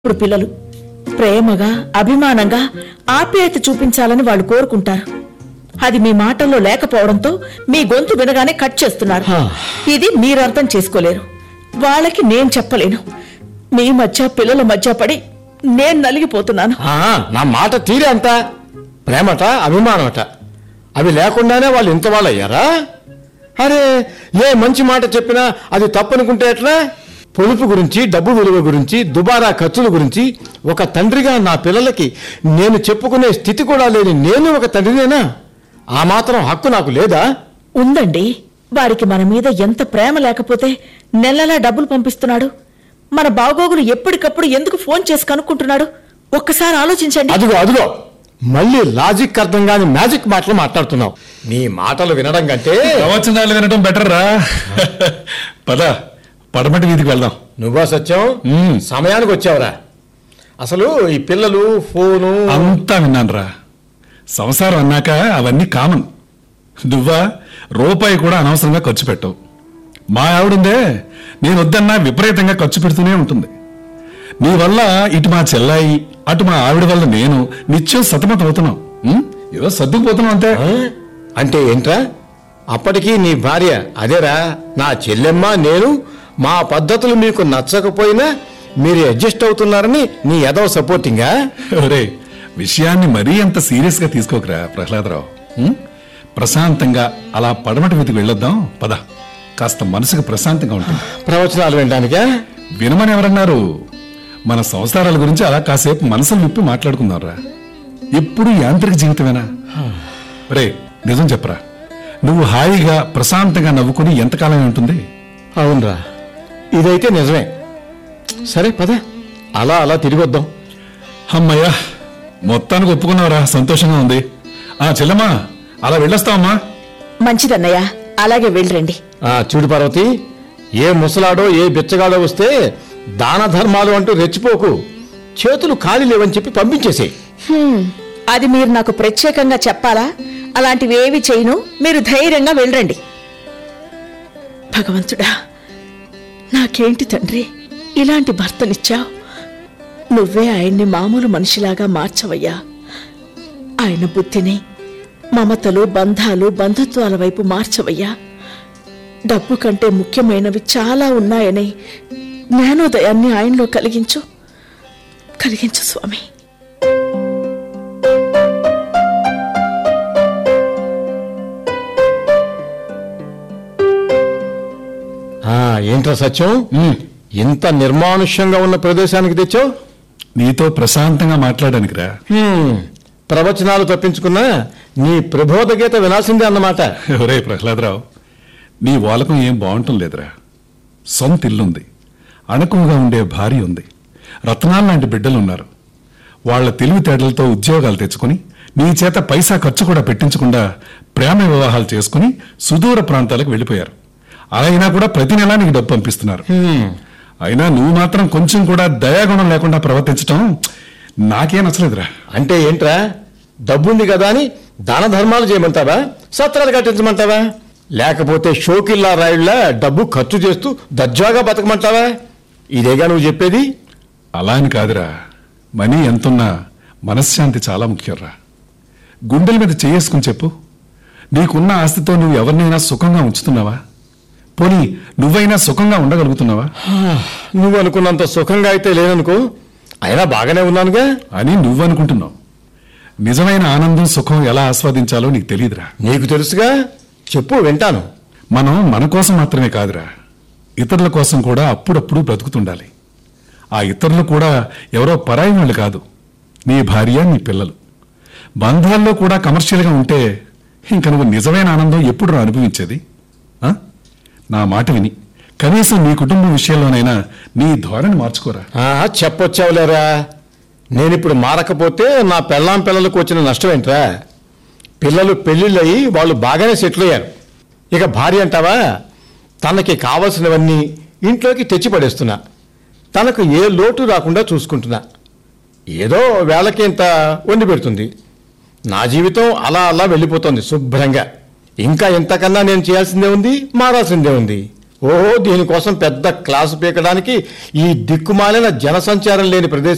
ఇప్పుడు పిల్లలు ప్రేమగా అభిమానంగా ఆప్యాయత చూపించాలని వాళ్ళు కోరుకుంటారు. అది మీ మాటల్లో లేకపోవడంతో మీ గొంతు వినగానే కట్ చేస్తున్నారు. ఇది మీరు అర్థం చేసుకోలేరు, వాళ్ళకి నేను చెప్పలేను. మీ మధ్య పిల్లల మధ్య పడి నేను నలిగిపోతున్నాను. నా మాట తీరే అంత ప్రేమట అభిమానమట, అవి లేకుండానే వాళ్ళు ఇంత వాళ్ళు అయ్యారా? అరే, ఏ మంచి మాట చెప్పినా అది తప్పనుకుంటే ఎట్లా? పొదుపు గురించి, డబ్బు విలువ గురించి, దుబారా ఖర్చుల గురించి ఒక తండ్రిగా నా పిల్లలకి నేను చెప్పుకునే స్థితి కూడా లేని నేను ఒక తండ్రినేనా? ఆ మాత్రం హక్కు నాకు లేదా? ఉందండి. వారికి మన మీద ఎంత ప్రేమ లేకపోతే నెలలా డబ్బులు పంపిస్తున్నాడు? మన బాగోగులు ఎప్పటికప్పుడు ఎందుకు ఫోన్ చేసి కనుక్కుంటున్నాడు? ఒక్కసారి ఆలోచించండి. అదిగో అదిగో, మళ్ళీ లాజిక్ అర్థం కాని మ్యాజిక్ మాటలు మాట్లాడుతున్నావు. నీ మాటలు వినడం కంటే ప్రవచనాలు వినడం బెటర్ రా. పద, పడమటి వీధికి వెళ్దాం. నువ్వా సత్యం? సమయానికి వచ్చావురా. అసలు ఈ పిల్లలు ఫోను అంతా విన్నాను రా. సంసారం అన్నాక అవన్నీ కామన్. నువ్వా రూపాయి కూడా అనవసరంగా ఖర్చు పెట్టవు. మా ఆవిడుందే, నేను వద్దన్నా విపరీతంగా ఖర్చు పెడుతూనే ఉంటుంది. నీ వల్ల ఇటు మా చెల్లాయి, అటు మా ఆవిడ వల్ల నేను నిత్యం సతమతం అవుతున్నాం. ఏదో సర్దుకుపోతున్నాం అంతే. అంటే ఏంట్రా? అప్పటికీ నీ భార్య అదేరా, నా చెల్లెమ్మ నేను మా పద్ధతులు మీకు నచ్చకపోయినా మీరు అడ్జస్ట్ అవుతున్నారని నీ ఎదవ సపోర్టింగా? ఒరే, విషయాన్ని మరీ అంత సీరియస్ గా తీసుకోకరా ప్రహ్లాదరావు. ప్రశాంతంగా అలా పడమటి వీధికి వెళ్ళొద్దాం. పద, కాస్త మనసుకు ప్రశాంతంగా ఉంటుంది. ప్రవచనాలు వినడానికా? వినమని ఎవరన్నారు? మన సంసారాల గురించి అలా కాసేపు మనసులు విప్పి మాట్లాడుకుందాం రా. ఎప్పుడు యాంత్రిక జీవితమేనా? రే, నిజం చెప్పరా, నువ్వు హాయిగా ప్రశాంతంగా నవ్వుకుని ఎంతకాలం ఉంటుంది? అవునరా, ఇదైతే నిజమే. సరే పద, అలా అలా తిరిగి వద్దాం. అమ్మయ్యా, మొత్తానికి ఒప్పుకున్నావురా, సంతోషంగా ఉంది. చెల్లమ్మా, అలా వెళ్ళొస్తావమ్మా. మంచిదన్నయ్య, అలాగే వెళ్ళండి. చూడు పార్వతి, ఏ ముసలాడో ఏ బిచ్చగాడో వస్తే దాన ధర్మాలు అంటూ రెచ్చిపోకు. చేతులు ఖాళీ లేవని చెప్పి పంపించేసేయ్. అది మీరు నాకు ప్రత్యేకంగా చెప్పాలా? అలాంటివి ఏవి చేయను, మీరు ధైర్యంగా వెళ్ళండి. భగవంతుడా, నాకేంటి తండ్రి ఇలాంటి భర్తనిచ్చావు? నువ్వే ఆయన్ని మామూలు మనిషిలాగా మార్చవయ్యా. ఆయన బుద్ధిని, మమతలు, బంధాలు, బంధుత్వాల వైపు మార్చవయ్యా. డబ్బు కంటే ముఖ్యమైనవి చాలా ఉన్నాయని జ్ఞానోదయాన్ని ఆయనలో కలిగించు స్వామి. ఏంట్రా సత్యం, ఇంత నిర్మానుష్యంగా ఉన్న ప్రదేశానికి తెచ్చావు? నీతో ప్రశాంతంగా మాట్లాడడానికి రా. ప్రవచనాలు తప్పించుకున్నా నీ ప్రబోధ గీత వినాల్సిందే అన్నమాట. ఒరే ప్రహ్లాదరావు, నీ వాలకం ఏం బాగుంటం లేదురా. సొంత ఇల్లుంది, అణకువగా ఉండే భార్య ఉంది, రత్నాలు లాంటి బిడ్డలున్నారు. వాళ్ల తెలివితేటలతో ఉద్యోగాలు తెచ్చుకుని నీ చేత పైసా ఖర్చు కూడా పెట్టించకుండా ప్రేమ వివాహాలు చేసుకుని సుదూర ప్రాంతాలకు వెళ్లిపోయారు. అలా అయినా కూడా ప్రతి నెలా నీకు డబ్బు పంపిస్తున్నారు. అయినా నువ్వు మాత్రం కొంచెం కూడా దయాగుణం లేకుండా ప్రవర్తించటం నాకేం నచ్చలేదురా. అంటే ఏంట్రా, డబ్బుంది కదా అని దాన ధర్మాలు చేయమంటావా? సత్రాలు కట్టించమంటావా? లేకపోతే షోకిల్లా రాయుళ్లా డబ్బు ఖర్చు చేస్తూ దర్జాగా బతకమంటావా? ఇదేగా నువ్వు చెప్పేది? అలా అని కాదురా, మనీ ఎంతున్నా మనశ్శాంతి చాలా ముఖ్యంరా. గుండెల మీద చేసుకుని చెప్పు, నీకున్న ఆస్తితో నువ్వు ఎవరినైనా సుఖంగా ఉంచుతున్నావా? పోనీ నువ్వైనా సుఖంగా ఉండగలుగుతున్నావా? నువ్వు అనుకున్నంత సుఖంగా అయితే లేదనుకో, అయినా బాగానే ఉన్నానుగా అని నువ్వనుకుంటున్నావు. నిజమైన ఆనందం, సుఖం ఎలా ఆస్వాదించాలో నీకు తెలియదురా. నీకు తెలుసుగా, చెప్పు, వింటాను. మనం మన కోసం మాత్రమే కాదురా, ఇతరుల కోసం కూడా అప్పుడప్పుడు బ్రతుకుతుండాలి. ఆ ఇతరులు కూడా ఎవరో పరాయి వాళ్ళు కాదు, నీ భార్య, నీ పిల్లలు. బంధాల్లో కూడా కమర్షియల్గా ఉంటే ఇంక నువ్వు నిజమైన ఆనందం ఎప్పుడు అనుభవించేది? నా మాట విని కనీసం నీ కుటుంబం విషయంలోనైనా నీ ధోరణి మార్చుకోరా. చెప్పొచ్చావులేరా, నేనిప్పుడు మారకపోతే నా పిల్లలకు వచ్చిన నష్టం ఏంట్రా? పిల్లలు పెళ్లిళ్ళయి వాళ్ళు బాగానే సెటిల్ అయ్యారు. ఇక భార్య అంటావా, తనకి కావలసినవన్నీ ఇంట్లోకి తెచ్చి పడేస్తున్నా. తనకు ఏ లోటు రాకుండా చూసుకుంటున్నా. ఏదో వేళకి ఇంత వండి పెడుతుంది. నా జీవితం అలా అలా వెళ్ళిపోతుంది శుభ్రంగా. ఇంకా ఇంతకన్నా నేను చేయాల్సిందే ఉంది, మారాల్సిందే ఉంది. ఓహో, దీనికోసం పెద్ద క్లాసు పీకడానికి ఈ దిక్కుమాలిన జనసంచారం లేని ప్రదేశం